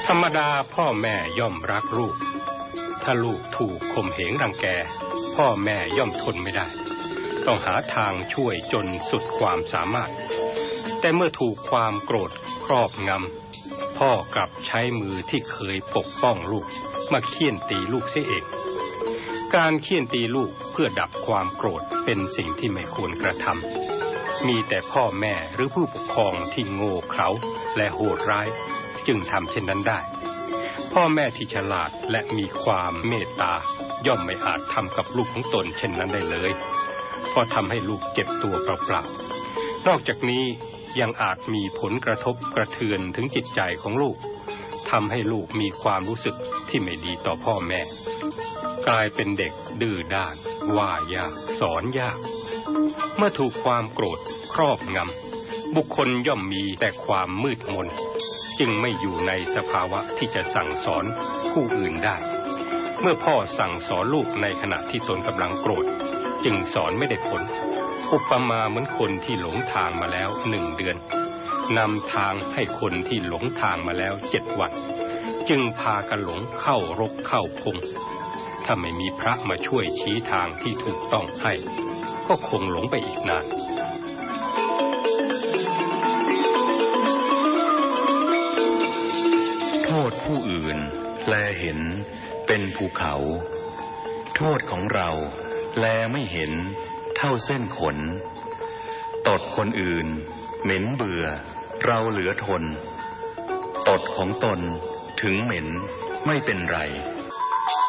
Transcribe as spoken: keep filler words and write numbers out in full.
ธรรมดาพ่อแม่ย่อมรักลูกถ้าลูกถูกข่มเหงรังแกพ่อแม่ย่อมทนไม่ได้ต้องหาทางช่วยจนสุดความสามารถแต่เมื่อถูกความโกรธครอบงำพ่อกลับใช้มือที่เคยปกป้องลูกมาเฆี่ยนตีลูกเสียเองการเฆี่ยนตีลูกเพื่อดับความโกรธเป็นสิ่งที่ไม่ควรกระทำมีแต่พ่อแม่หรือผู้ปกครองที่โง่เขลาและโหดร้ายจึงทำเช่นนั้นได้พ่อแม่ที่ฉลาดและมีความเมตตาย่อมไม่อาจทำกับลูกของตนเช่นนั้นได้เลยเพราะทำให้ลูกเจ็บตัวเปล่าๆนอกจากนี้ยังอาจมีผลกระทบกระเทือนถึงจิตใจของลูกทำให้ลูกมีความรู้สึกที่ไม่ดีต่อพ่อแม่กลายเป็นเด็กดื้อด้านว่ายากสอนยากเมื่อถูกความโกรธครอบงำบุคคลย่อมมีแต่ความมืดมนจึงไม่อยู่ในสภาวะที่จะสั่งสอนผู้อื่นได้เมื่อพ่อสั่งสอนลูกในขณะที่ตนกำลังโกรธจึงสอนไม่ได้ผลอุปมาเหมือนคนที่หลงทางมาแล้วหนึ่งเดือนนำทางให้คนที่หลงทางมาแล้วเจ็ดวันจึงพากันหลงเข้ารกเข้าพงถ้าไม่มีพระมาช่วยชี้ทางที่ถูกต้องให้ก็คงหลงไปอีกนานโทษผู้อื่นแลเห็นเป็นภูเขาโทษของเราแลไม่เห็นเท่าเส้นขนตดคนอื่นเหม็นเบื่อเราเหลือทนตดของตนถึงเหม็นไม่เป็นไร